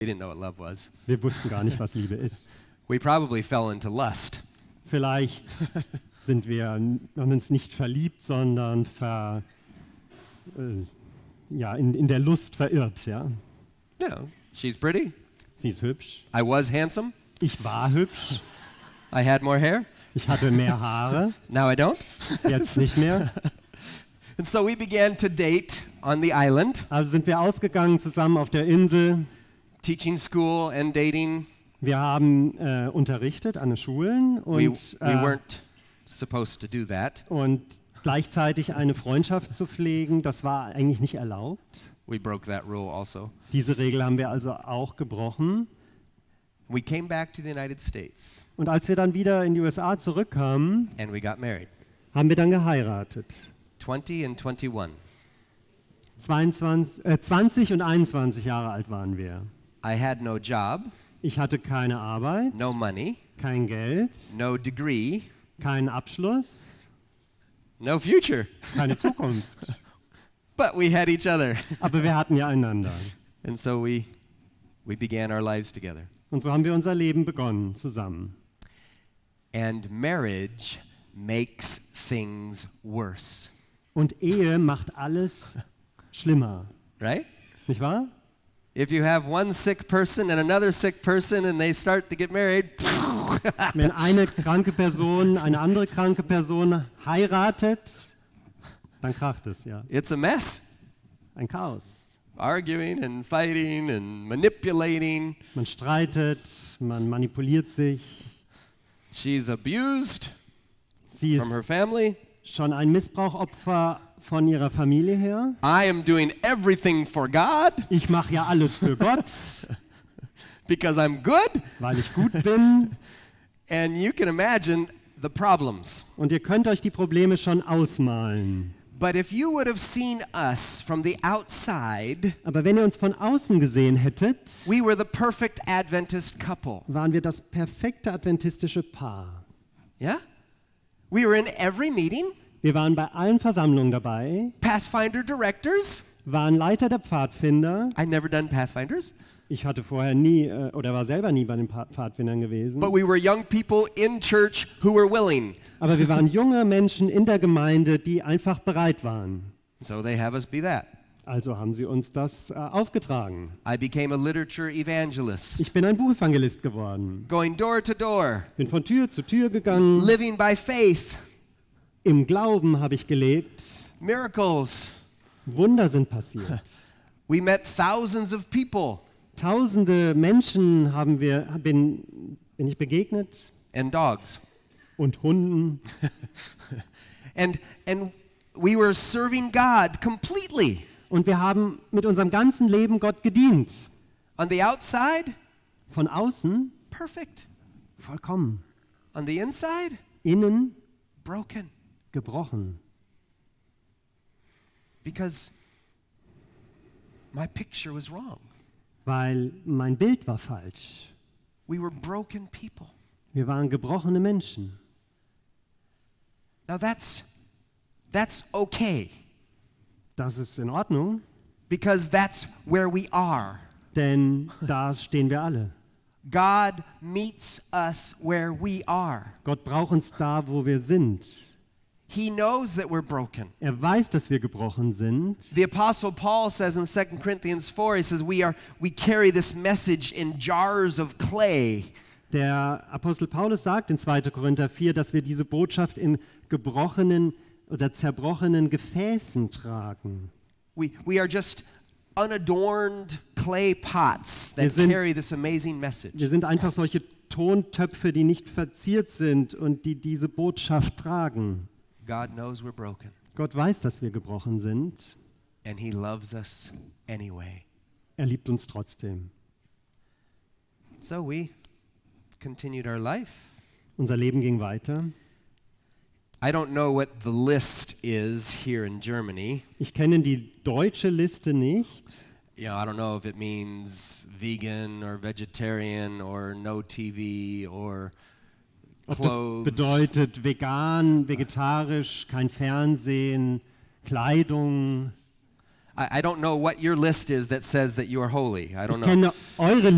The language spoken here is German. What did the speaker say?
We didn't know what love was. Wir wussten gar nicht, was Liebe ist. We probably fell into lust. Vielleicht haben uns nicht verliebt, sondern in der Lust verirrt. Ja? No, she's pretty. Sie ist hübsch. I was handsome. Ich war hübsch. I had more hair. Ich hatte mehr Haare. Now I don't. Jetzt nicht mehr. And so we began to date on the island, Also sind wir ausgegangen zusammen auf der Insel. teaching school and dating. Wir haben unterrichtet an den Schulen We und weren't supposed to do that. gleichzeitig eine Freundschaft zu pflegen, das war eigentlich nicht erlaubt. We broke that rule also. Diese Regel haben wir also auch gebrochen. We came back to the United States Und als wir dann wieder in die USA zurückkamen, and we got married. haben wir dann geheiratet. 20 and 21. 20 und 21 Jahre alt waren wir. I had no job, Ich hatte keine Arbeit, no money, kein Geld, no degree, keinen Abschluss, no future. keine Zukunft. But we had each other. Aber wir hatten ja einander. And so we began our lives together. Und so haben wir unser Leben begonnen, zusammen. And marriage makes things worse, Und Ehe macht alles schlimmer, right? nicht wahr? If you have one sick person and another sick person and they start to get married, Wenn eine kranke Person eine andere kranke Person heiratet, dann kracht es, ja. it's a mess. Ein Chaos. Arguing and fighting and manipulating. Man streitet, man manipuliert sich. She's abused Sie from her ist family. schon ein Missbrauchopfer von ihrer Familie her. I am doing everything for God Ich mache ja alles für Gott, because I'm good. weil ich gut bin. And you can imagine the problems. Und ihr könnt euch die Probleme schon ausmalen. But if you would have seen us from the outside, Aber wenn ihr uns von außen gesehen hättet, we were the perfect Adventist couple. waren wir das perfekte adventistische Paar. Yeah? We were in every meeting, Wir waren bei allen Versammlungen dabei, Pathfinder directors. waren Leiter der Pfadfinder. I'd never done Pathfinders. Ich hatte vorher nie oder war selber nie bei den Pfadfindern gewesen. But we were young people in church who were willing. Aber wir waren junge Menschen in der Gemeinde, die einfach bereit waren. So they have us be that. Also haben sie uns das aufgetragen. I became a literature evangelist, Ich bin ein Buchevangelist geworden. going door to door, Bin von Tür zu Tür gegangen. living by faith, Im Glauben habe ich gelebt. miracles. Wunder sind passiert. We met thousands of people Tausende Menschen bin ich begegnet and dogs. und Hunden. And we were serving God completely. Und wir haben mit unserem ganzen Leben Gott gedient. On the outside, Von außen perfect. vollkommen. On the inside, Innen broken. gebrochen. Because my picture was wrong. Weil mein Bild war falsch. We were broken people. Wir waren gebrochene Menschen. Now that's okay, Das ist in Ordnung, because that's where we are. denn da stehen wir alle. God meets us where we are. Gott braucht uns da, wo wir sind. He knows that we're broken. Er weiß, dass wir gebrochen sind. The Apostle Paul says in 2 Corinthians 4, he says, we carry this message in jars of clay. Der Apostel Paulus sagt in 2. Korinther 4, dass wir diese Botschaft in gebrochenen oder zerbrochenen Gefäßen tragen. We are just unadorned clay pots that carry this amazing message. Wir sind einfach solche Tontöpfe, die nicht verziert sind und die diese Botschaft tragen. God knows we're broken, Gott weiß, dass wir gebrochen sind. and He loves us anyway. Er liebt uns trotzdem. So we continued our life. Unser Leben ging weiter. I don't know what the list is here in Germany. Ich kenne die deutsche Liste nicht. I don't know if it means vegan or vegetarian or no TV or Ob clothes. das bedeutet vegan, vegetarisch, kein Fernsehen, Kleidung. I don't know what your list is that says that you are holy. I don't Ich know. kenne eure